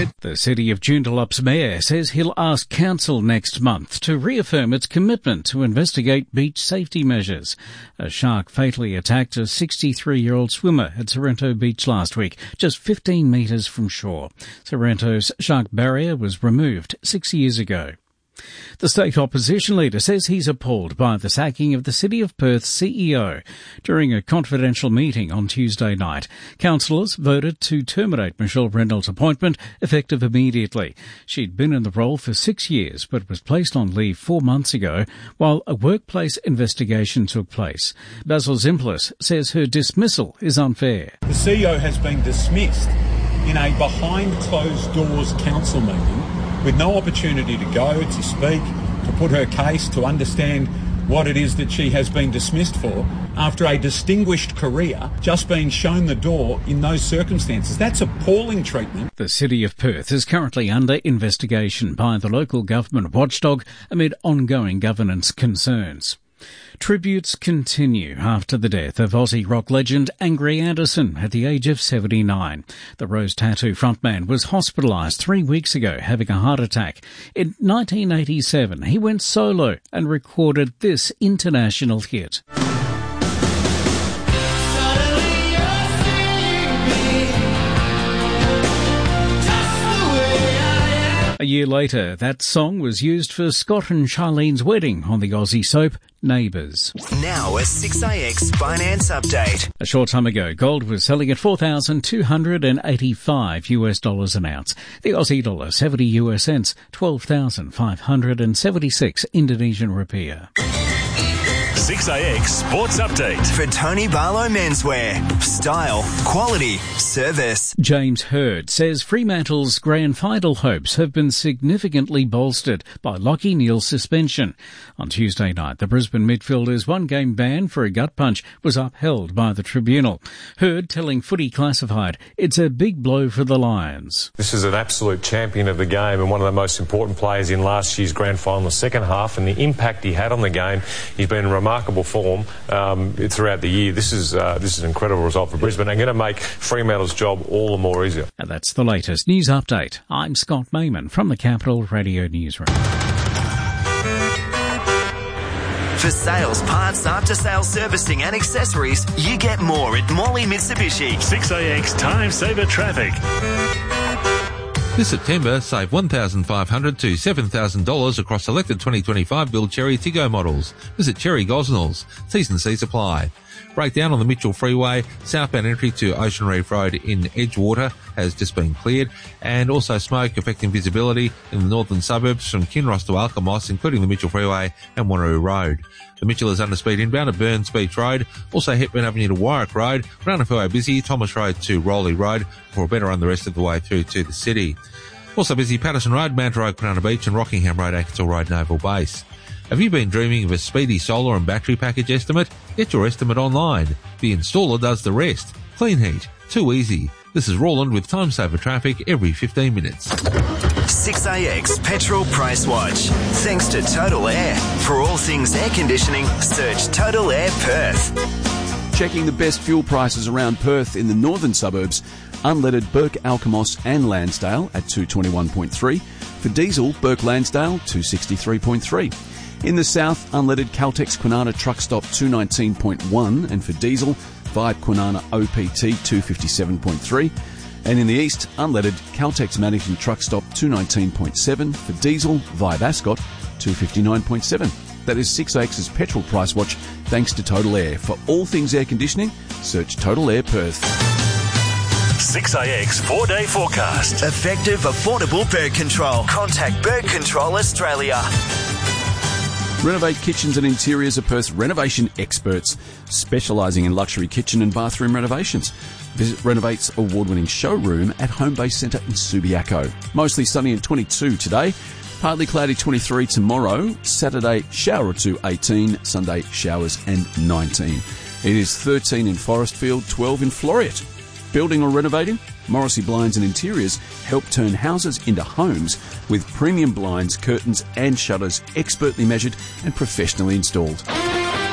The City of Joondalup's mayor says he'll ask council next month to reaffirm its commitment to investigate beach safety measures. A shark fatally attacked a 63-year-old swimmer at Sorrento Beach last week, just 15 metres from shore. Sorrento's shark barrier was removed 6 years ago. The state opposition leader says he's appalled by the sacking of the City of Perth's CEO. During a confidential meeting on Tuesday night, councillors voted to terminate Michelle Reynolds' appointment effective immediately. She'd been in the role for 6 years but was placed on leave 4 months ago while a workplace investigation took place. Basil Zimplis says her dismissal is unfair. The CEO has been dismissed in a behind-closed-doors council meeting with no opportunity to go, to speak, to put her case, to understand what it is that she has been dismissed for after a distinguished career just being shown the door in those circumstances. That's appalling treatment. The City of Perth is currently under investigation by the local government watchdog amid ongoing governance concerns. Tributes continue after the death of Aussie rock legend Angry Anderson at the age of 79. The Rose Tattoo frontman was hospitalised 3 weeks ago having a heart attack. In 1987, he went solo and recorded this international hit. A year later, that song was used for Scott and Charlene's wedding on the Aussie soap Neighbours. Now a 6AX finance update. A short time ago, gold was selling at $4,285 an ounce. The Aussie dollar 70 US cents, 12,576 Indonesian rupiah. 6AX Sports Update. For Tony Barlow Menswear. Style, quality, service. James Hird says Fremantle's grand final hopes have been significantly bolstered by Lachie Neale's suspension. On Tuesday night, the Brisbane midfielder's one-game ban for a gut punch was upheld by the tribunal. Hird telling Footy Classified it's a big blow for the Lions. This is an absolute champion of the game and one of the most important players in last year's grand final, the second half, and the impact he had on the game. He's been in remarkable form throughout the year. This is an incredible result for Brisbane and going to make Fremantle's job all the more easier. And that's the latest news update. I'm Scott Mayman from the Capital Radio Newsroom. For sales, parts, after-sales servicing and accessories, you get more at Morley Mitsubishi. 6AX Time Saver Traffic. This September, save $1,500 to $7,000 across selected 2025 build Cherry Tiggo models. Visit Cherry Gosnells. T&Cs apply. Breakdown on the Mitchell Freeway. Southbound entry to Ocean Reef Road in Edgewater has just been cleared. And also smoke affecting visibility in the northern suburbs from Kinross to Alkimos, including the Mitchell Freeway and Wanneroo Road. The Mitchell is under speed inbound at Burns Beach Road. Also Hepburn Avenue to Warwick Road. Brown Freeway busy. Thomas Road to Rowley Road for a better run the rest of the way through to the city. Also busy Patterson Road, Mount Road, Banana Beach and Rockingham Road, Atkinsall Road, Naval Base. Have you been dreaming of a speedy solar and battery package estimate? Get your estimate online. The installer does the rest. Clean heat. Too easy. This is Roland with Time Saver Traffic every 15 minutes. 6AX Petrol Price Watch. Thanks to Total Air. For all things air conditioning, search Total Air Perth. Checking the best fuel prices around Perth in the northern suburbs. Unleaded Burke Alkimos and Lansdale at 221.3. For diesel, Burke Lansdale 263.3. In the south, unleaded Caltex Kwinana Truck Stop 219.1, and for diesel, Vibe Kwinana OPT 257.3. And in the east, unleaded Caltex Maddington Truck Stop 219.7, for diesel, Vibe Ascot 259.7. That is 6AX's petrol price watch, thanks to Total Air. For all things air conditioning, search Total Air Perth. 6AX 4-day forecast. Effective, affordable bird control. Contact Bird Control Australia. Renovate Kitchens and Interiors are Perth's renovation experts, specialising in luxury kitchen and bathroom renovations. Visit Renovate's award-winning showroom at Homebase Centre in Subiaco. Mostly sunny and 22 today, partly cloudy 23 tomorrow, Saturday shower or two 18, Sunday showers and 19. It is 13 in Forestfield, 12 in Floreat. Building or renovating? Morrissey Blinds and Interiors help turn houses into homes with premium blinds, curtains and shutters expertly measured and professionally installed.